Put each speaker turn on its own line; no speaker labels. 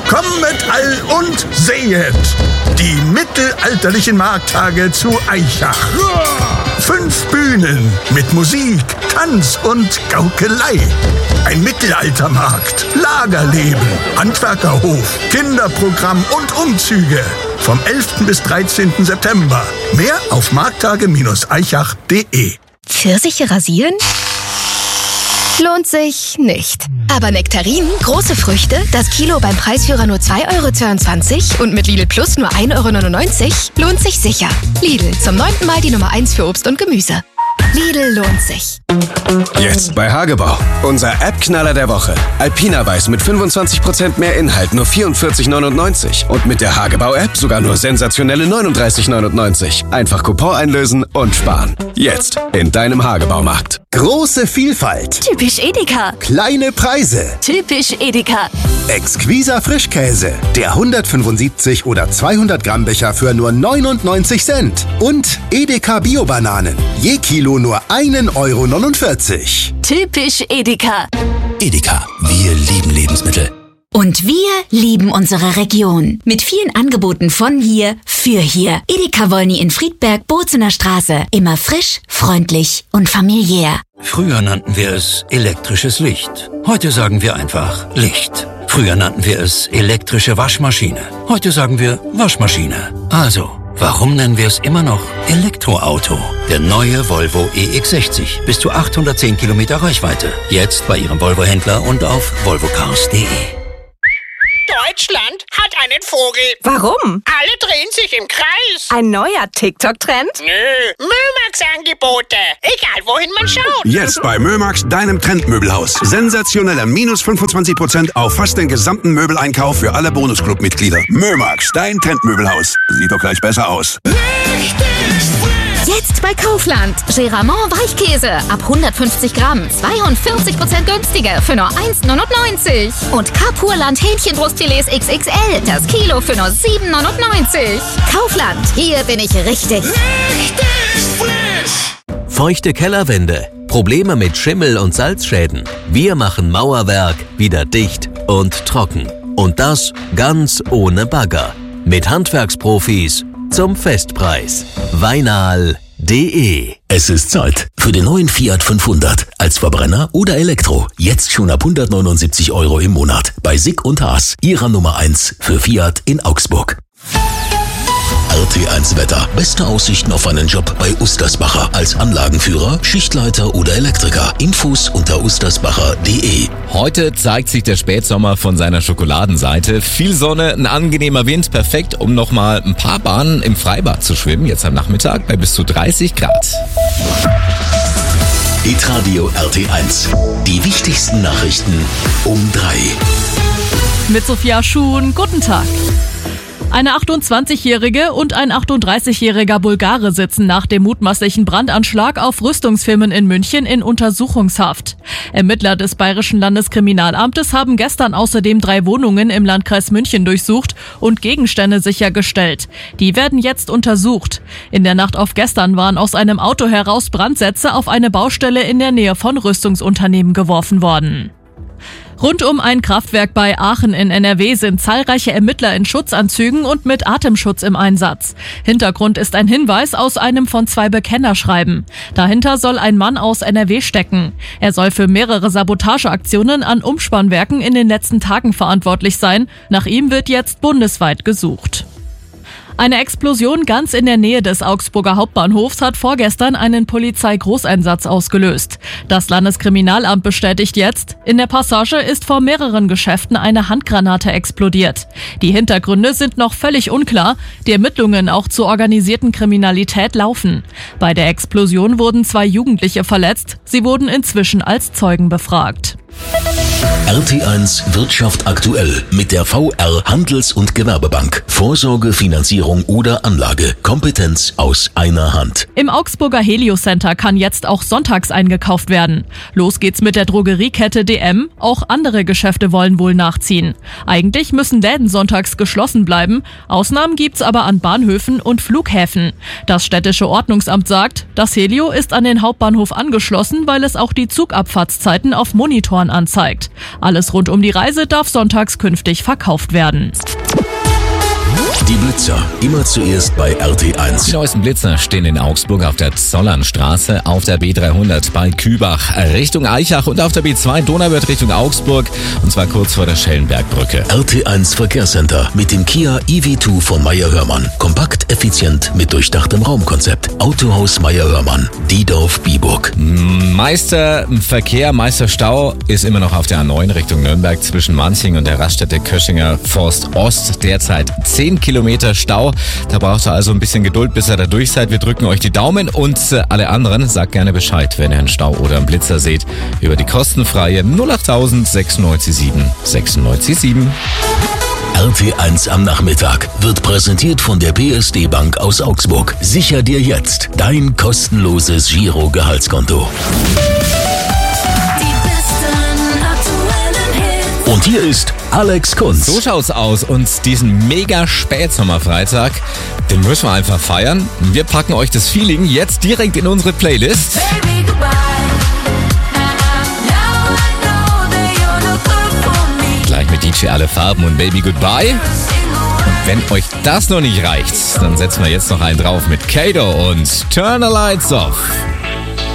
Kommet all und sehet die mittelalterlichen Markttage zu Aichach. 5 Bühnen mit Musik, Tanz und Gaukelei. Ein Mittelaltermarkt, Lagerleben, Handwerkerhof, Kinderprogramm und Umzüge. Vom 11. bis 13. September. Mehr auf markttage-aichach.de.
Pfirsiche rasieren? Lohnt sich nicht. Aber Nektarinen, große Früchte, das Kilo beim Preisführer nur 2,22 € und mit Lidl Plus nur 1,99 € lohnt sich sicher. Lidl, zum 9. Mal die Nummer 1 für Obst und Gemüse. Lidl lohnt sich.
Jetzt bei Hagebau. Unser App-Knaller der Woche. Alpina Weiß mit 25% mehr Inhalt, nur 44,99 €. Und mit der Hagebau-App sogar nur sensationelle 39,99 €. Einfach Coupon einlösen und sparen. Jetzt in deinem Hagebaumarkt.
Große Vielfalt.
Typisch Edeka.
Kleine Preise.
Typisch Edeka.
Exquiser Frischkäse. Der 175 oder 200 Gramm Becher für nur 99 Cent. Und Edeka Bio-Bananen. Je Kilo nur 1,49 €.
Typisch Edeka.
Edeka, wir lieben Lebensmittel.
Und wir lieben unsere Region. Mit vielen Angeboten von hier für hier. Edeka Wolny in Friedberg, Bozener Straße. Immer frisch, freundlich und familiär.
Früher nannten wir es elektrisches Licht. Heute sagen wir einfach Licht. Früher nannten wir es elektrische Waschmaschine. Heute sagen wir Waschmaschine. Also, warum nennen wir es immer noch Elektroauto? Der neue Volvo EX60. Bis zu 810 Kilometer Reichweite. Jetzt bei Ihrem Volvo-Händler und auf volvocars.de.
Deutschland hat einen Vogel.
Warum?
Alle drehen sich im Kreis.
Ein neuer TikTok-Trend?
Nö, Mömax-Angebote. Egal, wohin man schaut.
Jetzt bei Mömax, deinem Trendmöbelhaus. Sensationeller minus 25% auf fast den gesamten Möbeleinkauf für alle Bonusclub-Mitglieder. Mömax, dein Trendmöbelhaus. Sieht doch gleich besser aus.
Jetzt bei Kaufland. Geramont Weichkäse ab 150 Gramm. 42% günstiger für nur 1,99 €. Und Kapurland Hähnchenbrustfilets XXL. Das Kilo für nur 7,99 €. Kaufland. Hier bin ich richtig.
Feuchte Kellerwände. Probleme mit Schimmel und Salzschäden. Wir machen Mauerwerk wieder dicht und trocken. Und das ganz ohne Bagger. Mit Handwerksprofis zum Festpreis. Weinal.de.
Es ist Zeit für den neuen Fiat 500. Als Verbrenner oder Elektro. Jetzt schon ab 179 € im Monat. Bei Sick und Haas. Ihrer Nummer 1 für Fiat in Augsburg. RT1 Wetter. Beste Aussichten auf einen Job bei Ustersbacher. Als Anlagenführer, Schichtleiter oder Elektriker. Infos unter ustersbacher.de.
Heute zeigt sich der Spätsommer von seiner Schokoladenseite. Viel Sonne, ein angenehmer Wind, perfekt, um nochmal ein paar Bahnen im Freibad zu schwimmen. Jetzt am Nachmittag bei bis zu 30 Grad.
Hitradio RT1. Die wichtigsten Nachrichten um 3.
Mit Sophia Schuhn, guten Tag. Eine 28-Jährige und ein 38-jähriger Bulgare sitzen nach dem mutmaßlichen Brandanschlag auf Rüstungsfirmen in München in Untersuchungshaft. Ermittler des Bayerischen Landeskriminalamtes haben gestern außerdem 3 Wohnungen im Landkreis München durchsucht und Gegenstände sichergestellt. Die werden jetzt untersucht. In der Nacht auf gestern waren aus einem Auto heraus Brandsätze auf eine Baustelle in der Nähe von Rüstungsunternehmen geworfen worden. Rund um ein Kraftwerk bei Aachen in NRW sind zahlreiche Ermittler in Schutzanzügen und mit Atemschutz im Einsatz. Hintergrund ist ein Hinweis aus einem von 2 Bekennerschreiben. Dahinter soll ein Mann aus NRW stecken. Er soll für mehrere Sabotageaktionen an Umspannwerken in den letzten Tagen verantwortlich sein. Nach ihm wird jetzt bundesweit gesucht. Eine Explosion ganz in der Nähe des Augsburger Hauptbahnhofs hat vorgestern einen Polizeigroßeinsatz ausgelöst. Das Landeskriminalamt bestätigt jetzt, in der Passage ist vor mehreren Geschäften eine Handgranate explodiert. Die Hintergründe sind noch völlig unklar, die Ermittlungen auch zur organisierten Kriminalität laufen. Bei der Explosion wurden 2 Jugendliche verletzt, sie wurden inzwischen als Zeugen befragt.
RT1 Wirtschaft aktuell mit der VR Handels- und Gewerbebank. Vorsorge, Finanzierung oder Anlage. Kompetenz aus einer Hand.
Im Augsburger Helios Center kann jetzt auch sonntags eingekauft werden. Los geht's mit der Drogeriekette DM. Auch andere Geschäfte wollen wohl nachziehen. Eigentlich müssen Läden sonntags geschlossen bleiben. Ausnahmen gibt's aber an Bahnhöfen und Flughäfen. Das städtische Ordnungsamt sagt, das Helio ist an den Hauptbahnhof angeschlossen, weil es auch die Zugabfahrtszeiten auf Monitoren anzeigt. Alles rund um die Reise darf sonntags künftig verkauft werden.
Die Blitzer, immer zuerst bei RT1.
Die neuesten Blitzer stehen in Augsburg auf der Zollernstraße, auf der B300 bei Kübach Richtung Aichach und auf der B2 Donauwörth Richtung Augsburg, und zwar kurz vor der Schellenbergbrücke.
RT1 Verkehrscenter mit dem Kia EV2 von Meyer-Hörmann. Kompakt, effizient, mit durchdachtem Raumkonzept. Autohaus Meyer-Hörmann, Diedorf-Biburg.
Meisterstau ist immer noch auf der A9 Richtung Nürnberg zwischen Manching und der Raststätte Köschinger Forst Ost. Derzeit 10 Kilometer Stau. Da braucht ihr also ein bisschen Geduld, bis ihr da durch seid. Wir drücken euch die Daumen und alle anderen sagt gerne Bescheid, wenn ihr einen Stau oder einen Blitzer seht, über die kostenfreie 08000 967 967.
RT1 am Nachmittag wird präsentiert von der PSD Bank aus Augsburg. Sicher dir jetzt dein kostenloses Giro-Gehaltskonto. Und hier ist Alex Kunz.
So schaut's aus, und diesen mega Spätsommerfreitag, den müssen wir einfach feiern. Wir packen euch das Feeling jetzt direkt in unsere Playlist. Gleich mit DJ Alle Farben und Baby Goodbye. Und wenn euch das noch nicht reicht, dann setzen wir jetzt noch einen drauf mit Kato und Turn the Lights Off.